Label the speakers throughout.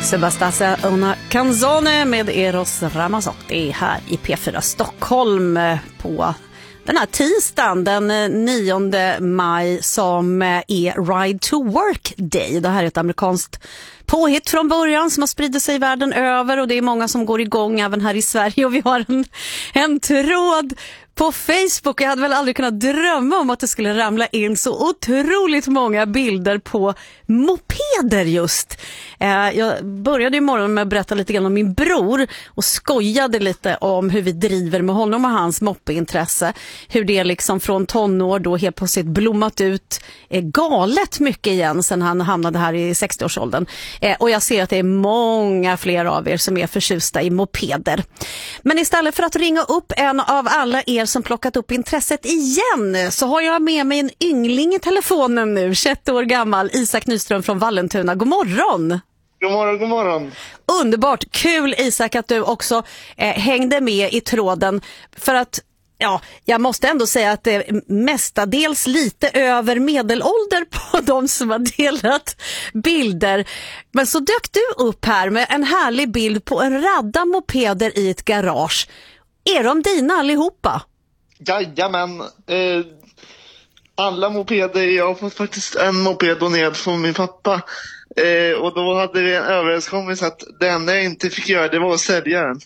Speaker 1: Sebastian Una Canzone med Eros Ramazzotti här i P4 Stockholm på den här tisdagen den 9 maj som är Ride to Work Day. Det här är ett amerikanskt påhitt från början som har spridit sig världen över och det är många som går igång även här i Sverige och vi har en tråd på Facebook. Jag hade väl aldrig kunnat drömma om att det skulle ramla in så otroligt många bilder på mopeder just. Jag började i morgon med att berätta lite grann om min bror och skojade lite om hur vi driver med honom och hans moppeintresse. Hur det liksom från tonår då helt plötsligt blommat ut galet mycket igen sen han hamnade här i 60-årsåldern. Och jag ser att det är många fler av er som är förtjusta i mopeder. Men istället för att ringa upp en av alla er som plockat upp intresset igen så har jag med mig en yngling i telefonen nu, 21 år gammal, Isak Nyström från Vallentuna. God morgon!
Speaker 2: God morgon, god morgon.
Speaker 1: Underbart, kul Isak att du också hängde med i tråden för att jag måste ändå säga att det är mestadels lite över medelålder på de som har delat bilder. Men så dök du upp här med en härlig bild på en radda mopeder i ett garage. Är de dina allihopa?
Speaker 2: Jajamän. Alla mopeder, jag har fått faktiskt en moped donerad från min pappa. Och då hade vi en överenskommelse att det enda jag inte fick göra det var att sälja den.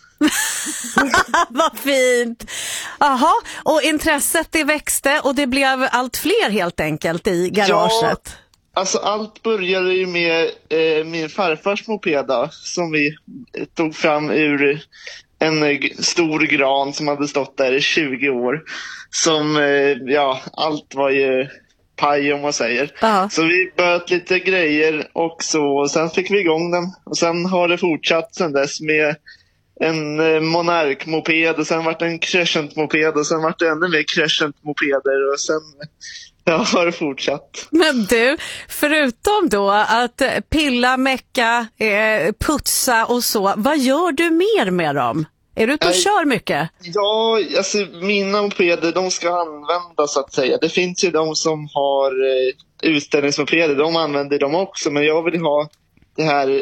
Speaker 1: Vad fint! Aha, och intresset det växte och det blev allt fler helt enkelt i garaget.
Speaker 2: Ja, alltså allt började ju med min farfars mopeda som vi tog fram ur en stor gran som hade stått där i 20 år. Som, allt var ju paj om man säger. Uh-huh. Så vi böt lite grejer och sen fick vi igång den. Och sen har det fortsatt sen dess med en Monark-moped och sen vart det en Crescent-moped och sen vart det ännu mer Crescent-mopeder och sen har det fortsatt.
Speaker 1: Men du, förutom då att pilla, mecka, putsa och så, vad gör du mer med dem? Är du ute och kör mycket?
Speaker 2: Ja, alltså mina mopeder, de ska användas så att säga. Det finns ju de som har utställningsmopeder, de använder dem också. Men jag vill ha det här,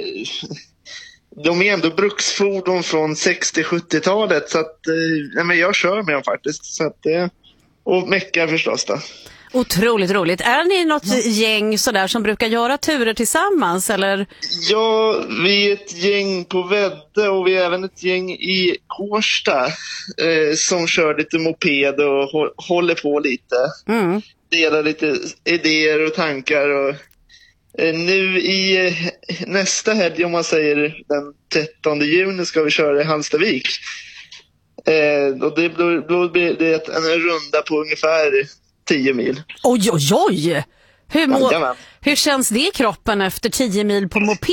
Speaker 2: de är ändå bruksfordon från 60-70-talet. Så att, men jag kör med dem faktiskt. Så att, och meckar förstås då.
Speaker 1: Otroligt roligt. Är ni något gäng sådär som brukar göra turer tillsammans? Eller?
Speaker 2: Ja, vi är ett gäng på Väddö och vi är även ett gäng i Kårsta som kör lite moped och håller på lite. Delar lite idéer och tankar. Och, nu i nästa helg, om man säger den 13 juni, ska vi köra i Hallstavik. Och då blir det en runda på ungefär 10 mil.
Speaker 1: Oj! Hur känns det i kroppen efter 10 mil på moped?